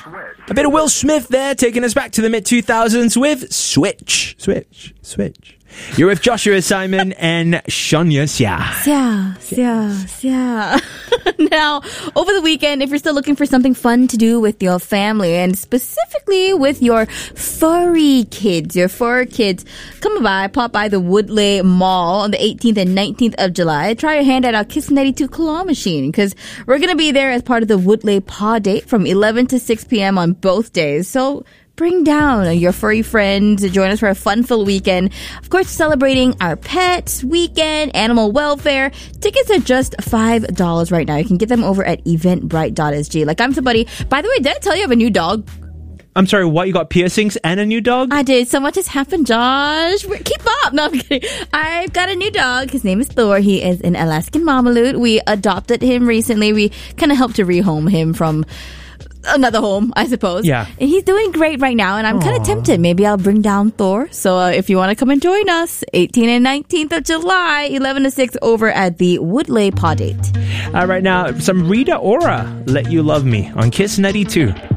A bit of Will Smith there, taking us back to the mid-2000s with Switch. Switch. You're with Joshua Simon and Shania Yeah. Now, over the weekend, if you're still looking for something fun to do with your family and specifically with your fur kids, pop by the Woodley Mall on the 18th and 19th of July. Try your hand at our Kiss 92 claw machine because we're going to be there as part of the Woodley Paw Date from 11 to 6 p.m. on both days. So bring down your furry friends to join us for a fun-filled weekend. Of course, celebrating our pets, weekend, animal welfare. Tickets are just $5 right now. You can get them over at eventbrite.sg. Like, I'm somebody... By the way, did I tell you I have a new dog? I'm sorry, what? You got piercings and a new dog? I did. So much has happened, Josh. Keep up. No, I'm kidding. I've got a new dog. His name is Thor. He is an Alaskan Malamute. We adopted him recently. We kind of helped to rehome him from another home, I suppose. Yeah. And he's doing great right now, and I'm kind of tempted. Maybe I'll bring down Thor. So if you want to come and join us, 18th and 19th of July, 11 to 6 over at the Woodley Paw Date. Right now, some Rita Ora, Let You Love Me on Kiss 92.